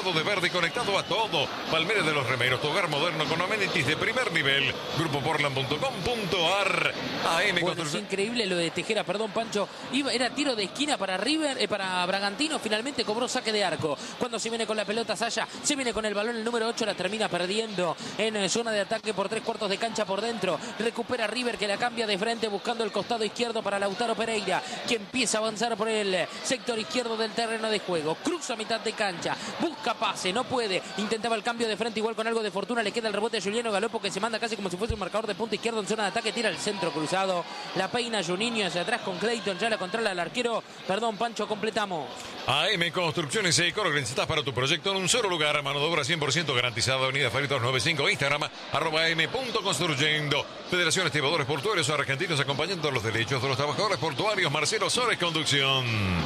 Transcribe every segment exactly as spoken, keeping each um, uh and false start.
bañado de verde y conectado a todo. Palmeras de los Remeros, tu hogar moderno con amenities de primer nivel. grupo portland punto com punto ar. A M Bueno, es increíble lo de Tejera, perdón, Pancho. Iba, era tiro de esquina para River, eh, para Bragantino. Finalmente cobró saque de arco. Cuando se viene con la pelota Saya, se viene con el balón el número ocho, la termina perdiendo en eh, zona de ataque por tres cuartos de cancha por dentro. Recupera River, que la cambia de frente buscando el costado izquierdo para Lautaro Pereira, que empieza a avanzar por el sector izquierdo del terreno de juego. Cruza a mitad de cancha, busca pase, no puede. Intentaba el cambio de frente igual con algo de fortuna. Le queda el rebote a Juliano Galopo, que se manda casi como si fuese un marcador de punta izquierdo en zona de ataque. Tira el centro cruzado. La peina Juninho hacia atrás con Clayton. Ya la controla el arquero. Perdón, Pancho, completamos. A M Construcciones y Decoro, necesitas para tu proyecto en un solo lugar. Mano de obra cien por ciento garantizada. Avenida Faritos noventa y cinco. Instagram, arroba m punto construyendo. Federación Estibadores Portuarios Argentinos, acompañando los derechos de los trabajadores portuarios. Marcelo Sores, conducción.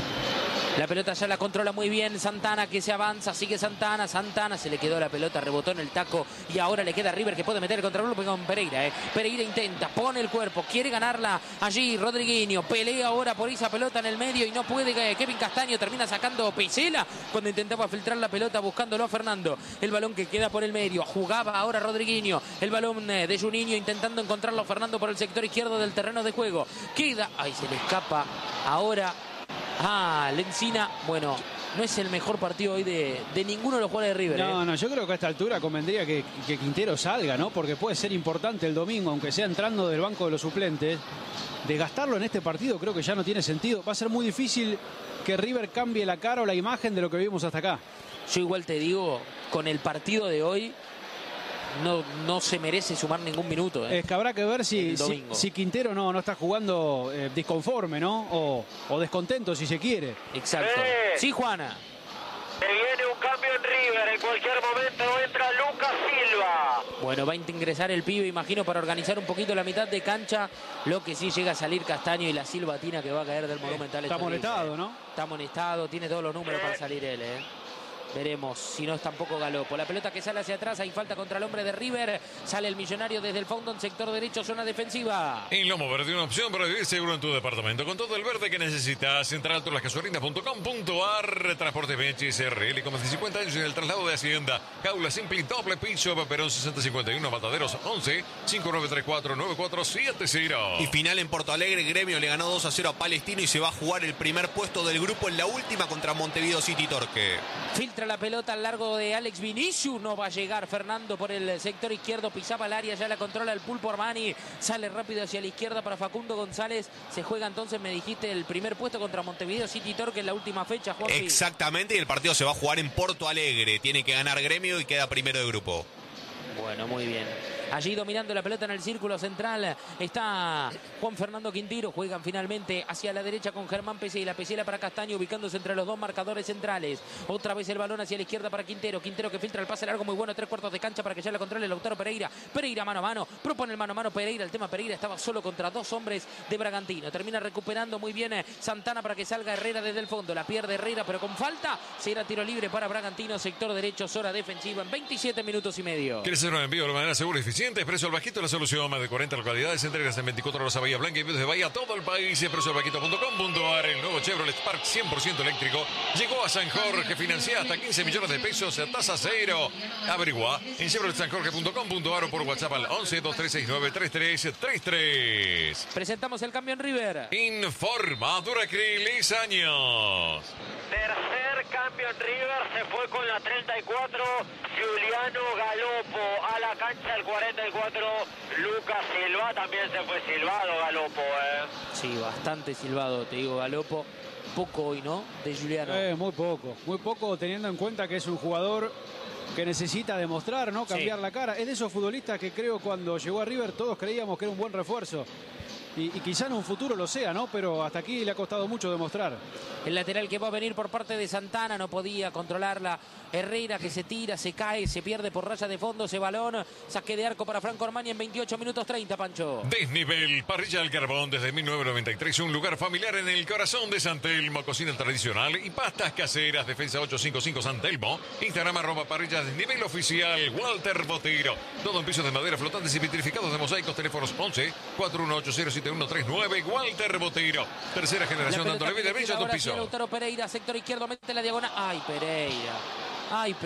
La pelota ya la controla muy bien Santana, que se avanza, sigue Santana, Santana se le quedó la pelota, rebotó en el taco y ahora le queda a River, que puede meter el contragolpe con Pereira. Eh. Pereira intenta, pone el cuerpo, quiere ganarla allí Rodriguinho, pelea ahora por esa pelota en el medio y no puede. eh, Kevin Castaño termina sacando Pesela cuando intentaba filtrar la pelota buscándolo a Fernando. El balón que queda por el medio, jugaba ahora Rodriguinho, el balón eh, de Juninho intentando encontrarlo a Fernando por el sector izquierdo del terreno de juego. Queda, ahí se le escapa ahora. Ah, Lencina, bueno, no es el mejor partido hoy de, de ninguno de los jugadores de River. No, ¿eh? no, yo creo que a esta altura convendría que, que Quintero salga, ¿no? Porque puede ser importante el domingo, aunque sea entrando del banco de los suplentes. Desgastarlo en este partido creo que ya no tiene sentido. Va a ser muy difícil que River cambie la cara o la imagen de lo que vimos hasta acá. Yo igual te digo, con el partido de hoy, no, no se merece sumar ningún minuto. ¿eh? Es que habrá que ver si, si, si Quintero no, no está jugando eh, disconforme, ¿no? O, o descontento, si se quiere. Exacto. Eh. Sí, Juana. Se viene un cambio en River. En cualquier momento entra Lucas Silva. Bueno, va a ingresar el pibe, imagino, para organizar un poquito la mitad de cancha. Lo que sí llega a salir Castaño y la silbatina que va a caer del Monumental. Está amonestado, ¿no? Está amonestado, tiene todos los números para salir él, ¿eh? Veremos si no es tampoco Galopo. La pelota que sale hacia atrás, hay falta contra el hombre de River. Sale el millonario desde el fondo en sector derecho, zona defensiva. En Lomo Verde, una opción para vivir seguro en tu departamento. Con todo el verde que necesitas. Central Todas las Gasolinas punto com punto ar. Transportes Benchis R L con más de cincuenta años en el traslado de Hacienda. Jaula Simple doble piso. Perón sesenta cincuenta y uno. Mataderos once cinco nueve tres cuatro nueve cuatro siete cero. Y final en Porto Alegre. Gremio le ganó dos a cero a Palestino y se va a jugar el primer puesto del grupo en la última contra Montevideo City Torque. Filtra la pelota al largo de Alex Vinicius. No va a llegar Fernando por el sector izquierdo. Pisaba el área, ya la controla el Pulpo Armani. Sale rápido hacia la izquierda para Facundo González. Se juega entonces, me dijiste, el primer puesto contra Montevideo City Torque en la última fecha, Juanpi. Exactamente, y el partido se va a jugar en Porto Alegre. Tiene que ganar Gremio y queda primero de grupo. Bueno, muy bien. Allí dominando la pelota en el círculo central está Juan Fernando Quintero. Juegan finalmente hacia la derecha con Germán Pesela. Pesela para Castaño, ubicándose entre los dos marcadores centrales. Otra vez el balón hacia la izquierda para Quintero. Quintero que filtra el pase largo muy bueno. Tres cuartos de cancha para que ya la controle Lautaro Pereira. Pereira mano a mano. Propone el mano a mano Pereira. El tema Pereira estaba solo contra dos hombres de Bragantino. Termina recuperando muy bien Santana para que salga Herrera desde el fondo. La pierde Herrera, pero con falta. Será tiro libre para Bragantino. Sector derecho, zona defensiva en veintisiete minutos y medio. ¿Quieres hacer un envío de manera segura y eficiente? Precio al Bajito, la solución. Más de cuarenta localidades. Entregas en veinticuatro horas a Bahía Blanca y desde Bahía todo el país. precio al bajito punto com punto ar. El nuevo Chevrolet Spark cien por ciento eléctrico llegó a San Jorge. Financia hasta quince millones de pesos a tasa cero. Averigua en chevrolet san jorge punto com punto ar o por WhatsApp al once dos tres seis nueve tres tres tres tres. Presentamos el cambio en River. Informa Duracrilis años. Tercer cambio en River, se fue con la treinta y cuatro, Juliano Galopo. A la cancha el cuarenta y cuatro, Lucas Silva. También se fue silbado Galopo, eh. Sí, bastante silbado, te digo, Galopo. Poco hoy, ¿no? De Juliano. Eh, muy poco, muy poco teniendo en cuenta que es un jugador que necesita demostrar, ¿no? Cambiar sí. la cara. Es de esos futbolistas que creo cuando llegó a River todos creíamos que era un buen refuerzo. Y, y quizá en un futuro lo sea, ¿no? Pero hasta aquí le ha costado mucho demostrar. El lateral que va a venir por parte de Santana no podía controlarla. Herrera que se tira, se cae, se pierde por raya de fondo ese balón. Saque de arco para Franco Armani en veintiocho minutos treinta, Pancho. Desnivel, parrilla al carbón desde mil novecientos noventa y tres. Un lugar familiar en el corazón de San Telmo. Cocina tradicional y pastas caseras. Defensa ochocientos cincuenta y cinco San Telmo. Instagram arroba parrilla desnivel oficial. Walter Botero. Todo en pisos de madera flotantes y vitrificados de mosaicos. Teléfonos once cuatro uno ocho cero siete uno tres nueve. Walter Botero. Tercera generación dándole vida a Villa dos pisos. Lautaro Pereira, sector izquierdo, mete la diagonal. Ay, Pereira. Ay,